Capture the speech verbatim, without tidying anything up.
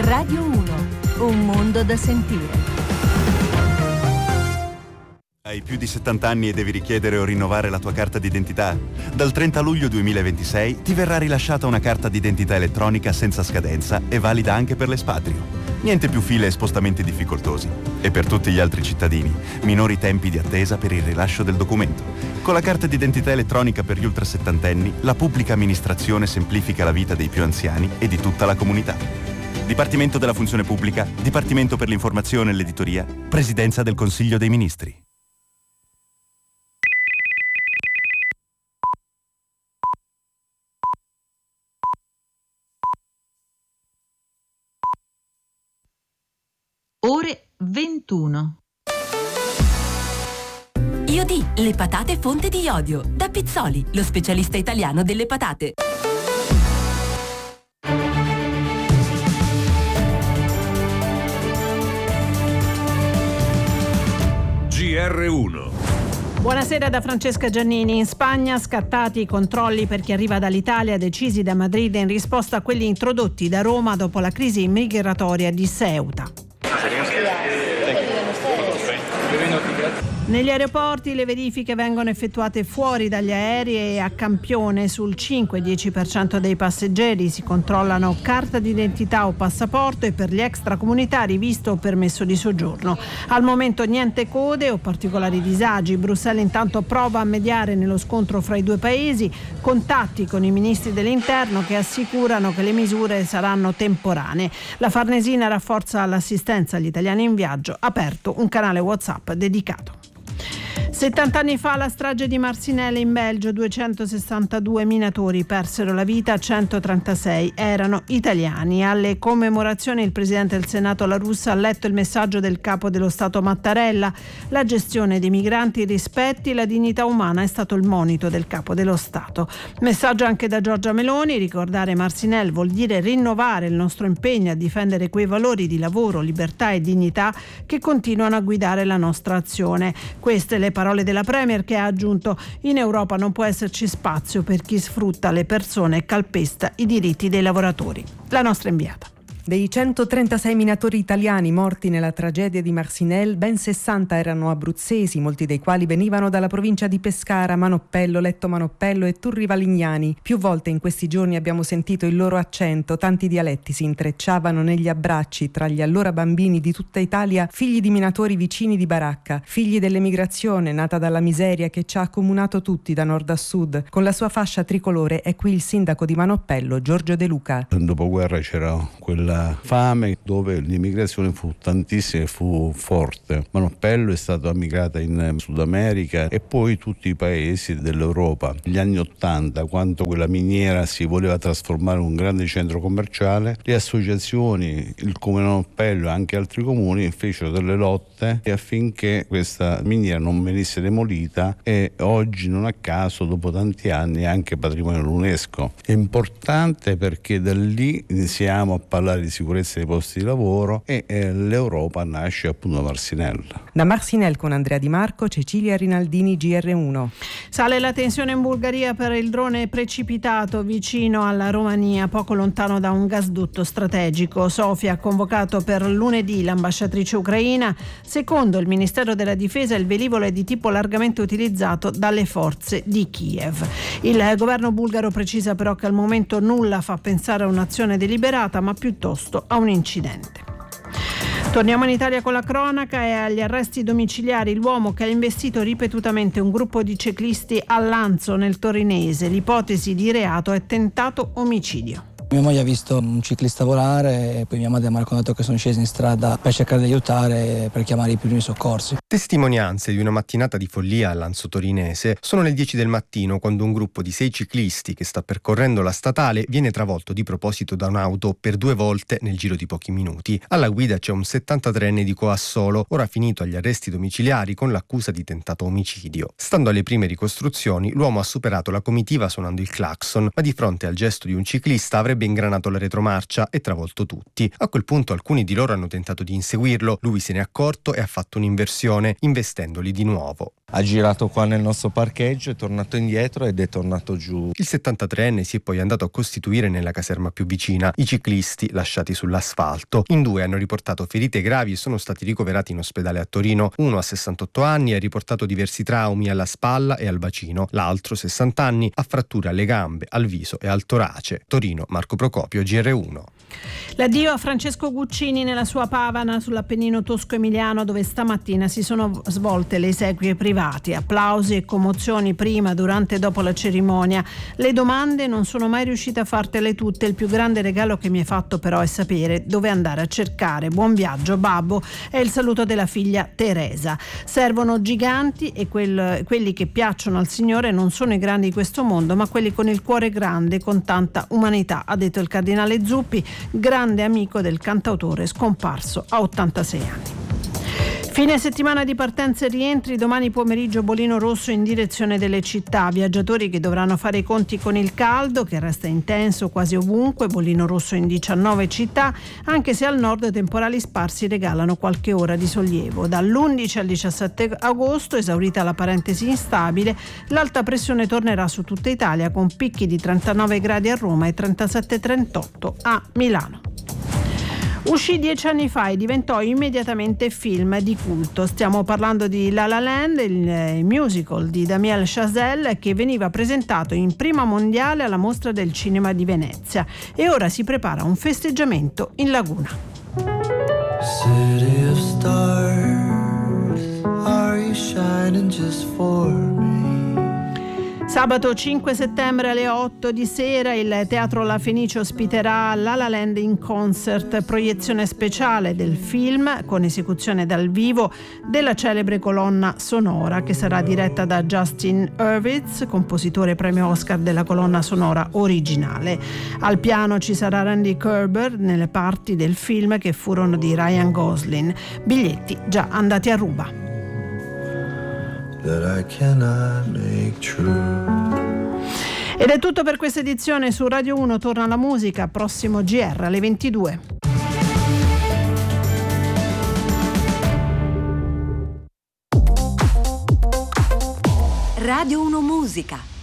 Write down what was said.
Radio uno, un mondo da sentire. Hai più di settanta anni e devi richiedere o rinnovare la tua carta d'identità? Dal trenta luglio duemilaventisei ti verrà rilasciata una carta d'identità elettronica senza scadenza e valida anche per l'espatrio. Niente più file e spostamenti difficoltosi. E per tutti gli altri cittadini, minori tempi di attesa per il rilascio del documento. Con la carta d'identità elettronica per gli ultrasettantenni, la pubblica amministrazione semplifica la vita dei più anziani e di tutta la comunità. Dipartimento della Funzione Pubblica, Dipartimento per l'Informazione e l'Editoria, Presidenza del Consiglio dei Ministri. Ore ventuno. Iodi, le patate fonte di iodio. Da Pizzoli, lo specialista italiano delle patate. G R uno. Buonasera da Francesca Giannini. In Spagna scattati i controlli per chi arriva dall'Italia decisi da Madrid in risposta a quelli introdotti da Roma dopo la crisi migratoria di Ceuta. Negli aeroporti le verifiche vengono effettuate fuori dagli aerei e a campione. Sul cinque dieci per cento dei passeggeri si controllano carta d'identità o passaporto e per gli extracomunitari visto o permesso di soggiorno. Al momento niente code o particolari disagi. Bruxelles intanto prova a mediare nello scontro fra i due paesi, contatti con i ministri dell'interno che assicurano che le misure saranno temporanee. La Farnesina rafforza l'assistenza agli italiani in viaggio, aperto un canale WhatsApp dedicato. settanta anni fa la strage di Marcinelle in Belgio, duecentosessantadue minatori persero la vita, centotrentasei erano italiani. Alle commemorazioni il Presidente del Senato La Russa ha letto il messaggio del Capo dello Stato Mattarella. La gestione dei migranti rispetti la dignità umana è stato il monito del Capo dello Stato. Messaggio anche da Giorgia Meloni: ricordare Marcinelle vuol dire rinnovare il nostro impegno a difendere quei valori di lavoro, libertà e dignità che continuano a guidare la nostra azione. Queste le parole della Premier, che ha aggiunto: in Europa non può esserci spazio per chi sfrutta le persone e calpesta i diritti dei lavoratori. La nostra inviata. Dei centotrentasei minatori italiani morti nella tragedia di Marcinelle, ben sessanta erano abruzzesi, molti dei quali venivano dalla provincia di Pescara, Manoppello, Letto Manoppello e Turri Valignani. Più volte in questi giorni abbiamo sentito il loro accento, tanti dialetti si intrecciavano negli abbracci tra gli allora bambini di tutta Italia, figli di minatori vicini di baracca, figli dell'emigrazione nata dalla miseria che ci ha accomunato tutti da nord a sud. Con la sua fascia tricolore è qui il sindaco di Manoppello, Giorgio De Luca. Nel dopoguerra c'era quella fame dove l'immigrazione fu tantissima e fu forte. Manoppello è stata migrata in Sud America e poi tutti i paesi dell'Europa. Negli anni Ottanta, quando quella miniera si voleva trasformare in un grande centro commerciale, le associazioni, il comune Manoppello e anche altri comuni fecero delle lotte affinché questa miniera non venisse demolita e oggi, non a caso, dopo tanti anni è anche patrimonio dell'UNESCO. È importante perché da lì iniziamo a parlare di sicurezza dei posti di lavoro e eh, l'Europa nasce appunto da Marcinelle. Da Marcinelle con Andrea Di Marco, Cecilia Rinaldini, G R uno. Sale la tensione in Bulgaria per il drone precipitato vicino alla Romania, poco lontano da un gasdotto strategico. Sofia ha convocato per lunedì l'ambasciatrice ucraina. Secondo il Ministero della Difesa il velivolo è di tipo largamente utilizzato dalle forze di Kiev. Il governo bulgaro precisa però che al momento nulla fa pensare a un'azione deliberata, ma piuttosto a un incidente. Torniamo in Italia con la cronaca e agli arresti domiciliari. L'uomo che ha investito ripetutamente un gruppo di ciclisti a Lanzo nel Torinese. L'ipotesi di reato è tentato omicidio. Mia moglie ha visto un ciclista volare e poi mia madre mi ha raccontato che sono scesi in strada per cercare di aiutare, per chiamare i primi soccorsi. Testimonianze di una mattinata di follia a Lanzo Torinese. Sono le dieci del mattino quando un gruppo di sei ciclisti che sta percorrendo la statale viene travolto di proposito da un'auto per due volte nel giro di pochi minuti. Alla guida c'è un settantatreenne di Coassolo, ora finito agli arresti domiciliari con l'accusa di tentato omicidio. Stando alle prime ricostruzioni, l'uomo ha superato la comitiva suonando il clacson, ma di fronte al gesto di un ciclista avrebbe ingranato la retromarcia e travolto tutti. A quel punto alcuni di loro hanno tentato di inseguirlo, lui se ne è accorto e ha fatto un'inversione, investendoli di nuovo. Ha girato qua nel nostro parcheggio, è tornato indietro ed è tornato giù. Il settantatreenne si è poi andato a costituire nella caserma più vicina. I ciclisti lasciati sull'asfalto. In due hanno riportato ferite gravi e sono stati ricoverati in ospedale a Torino. Uno a sessantotto anni ha riportato diversi traumi alla spalla e al bacino. L'altro, sessanta anni, ha fratture alle gambe, al viso e al torace. Torino, Marco Procopio, G R uno. L'addio a Francesco Guccini nella sua Pavana sull'Appennino tosco-emiliano, dove stamattina si sono svolte le esequie private. Applausi e commozioni prima, durante e dopo la cerimonia. Le domande non sono mai riuscita a fartele tutte. Il più grande regalo che mi hai fatto però è sapere dove andare a cercare. Buon viaggio babbo, è il saluto della figlia Teresa. Servono giganti e quel, quelli che piacciono al Signore non sono i grandi di questo mondo, ma quelli con il cuore grande, con tanta umanità, ha detto il cardinale Zuppi, grande amico del cantautore scomparso a ottantasei anni. Fine settimana di partenze e rientri, domani pomeriggio bolino rosso in direzione delle città, viaggiatori che dovranno fare i conti con il caldo che resta intenso quasi ovunque, bolino rosso in diciannove città, anche se al nord temporali sparsi regalano qualche ora di sollievo. Dall'undici al diciassette agosto, esaurita la parentesi instabile, l'alta pressione tornerà su tutta Italia con picchi di trentanove gradi a Roma e trentasette trentotto a Milano. Uscì dieci anni fa e diventò immediatamente film di culto. Stiamo parlando di La La Land, il musical di Damien Chazelle che veniva presentato in prima mondiale alla Mostra del Cinema di Venezia e ora si prepara un festeggiamento in laguna. City of stars, are you shining just for me? Sabato cinque settembre alle otto di sera il Teatro La Fenice ospiterà La La Land in concert, proiezione speciale del film con esecuzione dal vivo della celebre colonna sonora che sarà diretta da Justin Hurwitz, compositore premio Oscar della colonna sonora originale. Al piano ci sarà Randy Kerber nelle parti del film che furono di Ryan Gosling. Biglietti già andati a ruba. That I cannot make true. Ed è tutto per questa edizione. Su Radio uno torna la musica, prossimo G R alle ventidue. Radio uno Musica.